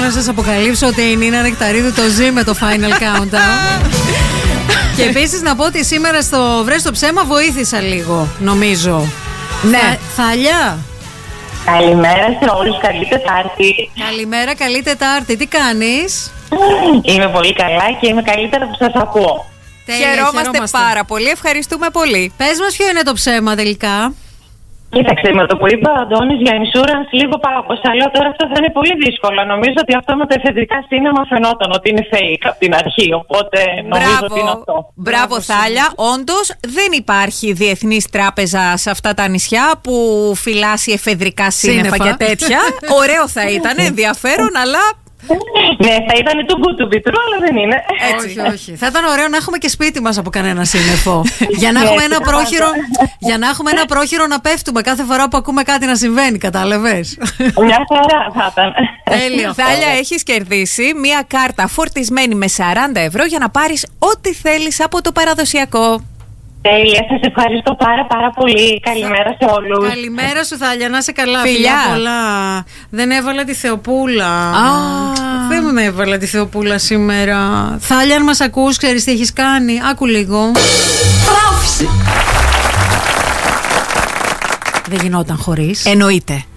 να σας αποκαλύψω ότι η Νίνα Νεκταρίδου το ζει με το Final Countdown. Και επίσης να πω ότι σήμερα στο Βρες το Ψέμα βοήθησα λίγο, νομίζω. Ναι. Θάλια. Καλημέρα σε όλους, καλή Τετάρτη. Καλημέρα, καλή Τετάρτη. Τι κάνεις? Είμαι πολύ καλά και είμαι καλύτερα που σας ακούω. Τέλεια, Χαιρόμαστε πάρα πολύ, ευχαριστούμε πολύ. Πες μας ποιο είναι το ψέμα τελικά. Κοίταξε, με το που είπα ο Αντώνης για insurance, λίγο πάγωσα. Λέω τώρα αυτό θα είναι πολύ δύσκολο. Νομίζω ότι αυτό με τα εφεδρικά σύννεμα φαινόταν ότι είναι fake από την αρχή. Οπότε νομίζω ότι είναι αυτό. Μπράβο, Θάλια. Όντως δεν υπάρχει διεθνής τράπεζα σε αυτά τα νησιά που φυλάσσει εφεδρικά σύννεφα και τέτοια. Ωραίο θα ήταν, ενδιαφέρον, αλλά. Ναι, θα ήταν too good to be true, αλλά δεν είναι. Έτσι. Όχι. Θα ήταν ωραίο να έχουμε και σπίτι μας από κανένα σύννεφο. για να έχουμε ένα πρόχειρο να πέφτουμε κάθε φορά που ακούμε κάτι να συμβαίνει, κατάλαβες. Μια χαρά θα ήταν. Τέλειο. Θάλια, έχεις κερδίσει μια κάρτα φορτισμένη με 40 ευρώ για να πάρεις ό,τι θέλεις από το παραδοσιακό. Τέλεια, σας ευχαριστώ πάρα πολύ. Καλημέρα σε όλους. Καλημέρα σου, Θάλια, να είσαι καλά. Φιλιά πολλά. Δεν έβαλα τη Θεοπούλα. Δεν με έβαλα τη Θεοπούλα σήμερα. Θάλια, αν μας ακούς, ξέρεις τι έχεις κάνει? Άκου λίγο. Δεν γινόταν χωρίς. Εννοείται.